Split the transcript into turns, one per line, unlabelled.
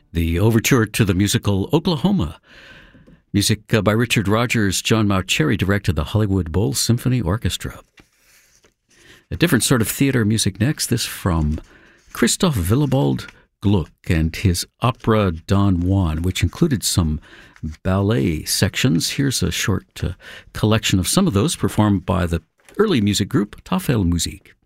The overture to the musical Oklahoma. Music by Richard Rodgers. John Mauceri directed the Hollywood Bowl Symphony Orchestra. A different sort of theater music next. This from Christoph Willibald Gluck and his opera Don Juan, which included some ballet sections. Here's a short collection of some of those performed by the early music group Tafel Musik.